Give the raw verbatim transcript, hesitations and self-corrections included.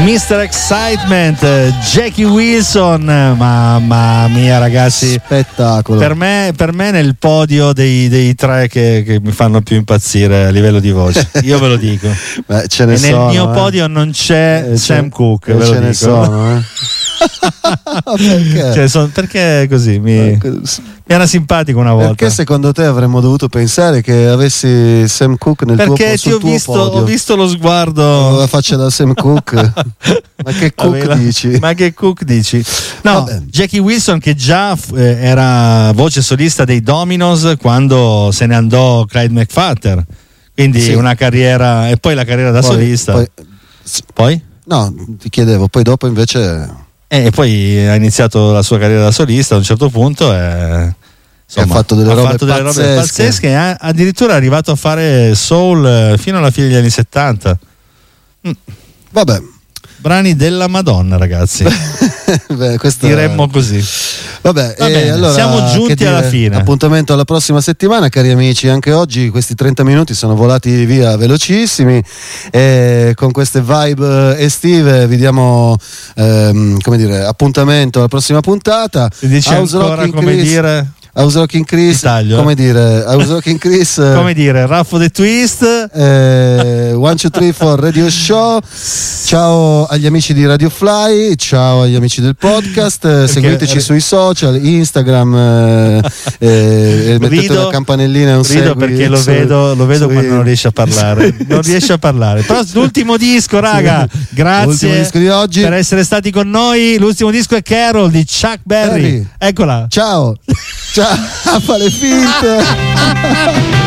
mister Excitement, Jackie Wilson, mamma mia ragazzi, spettacolo. Per me, per me nel podio dei, dei tre che, che mi fanno più impazzire a livello di voce, io ve lo dico. Beh, ce ne e sono, nel mio eh. podio non c'è eh, Sam c'è, Cooke, eh, ve lo ce ne dico. sono, eh. Perché? Cioè, son, perché così mi, mi era simpatico una volta. Perché secondo te avremmo dovuto pensare che avessi Sam Cooke nel perché tuo, sul ti ho tuo visto, podio? ho visto lo sguardo, la faccia da Sam Cooke. Ma che Cooke Vabbè, dici? Ma che Cooke dici? No, Vabbè. Jackie Wilson che già eh, era voce solista dei Dominos quando se ne andò Clyde McPhatter, quindi Sì. una carriera, e poi la carriera da Poi- solista. poi- Poi? No, ti chiedevo, poi dopo invece E poi ha iniziato la sua carriera da solista a un certo punto e insomma, ha fatto delle ha robe fatto delle robe pazzesche. pazzesche e ha- addirittura è arrivato a fare soul eh, fino alla fine degli anni settanta. Mm. vabbè. Brani della Madonna, ragazzi. Beh, questo Diremmo così. Vabbè, Va e bene, allora, siamo giunti che alla dire? fine. Appuntamento alla prossima settimana, cari amici. Anche oggi questi trenta minuti sono volati via velocissimi e con queste vibe estive vi diamo ehm, come dire, appuntamento alla prossima puntata. Si dice House ancora Rocking come Chris, dire House Rocking Chris, Taglio, come eh. dire, House Rocking Chris, come dire Raffo the Twist, eh, one two three four Radio Show. Ciao agli amici di Radio Fly, ciao agli amici del podcast, eh, seguiteci sui social, Instagram, eh, eh, e mettete Rido- la campanellina e un rido segui perché lo su- vedo, lo vedo sui- quando non riesce a parlare. Non riesce a parlare. Però l'ultimo disco, raga, L'ultimo grazie disco di oggi. per essere stati con noi. L'ultimo disco è Carol di Chuck Berry. Berry. Eccola. Ciao, ciao, fa le finte.